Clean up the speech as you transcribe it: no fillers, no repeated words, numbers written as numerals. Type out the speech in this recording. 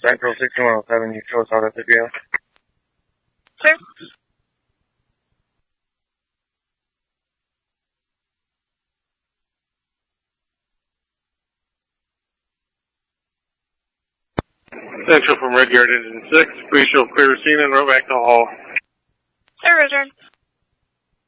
Central 6107, you chose out at the jail. Sure. Central from Red Yard Engine 6, pre-show clear scene and row back to hall. Sir, Roger.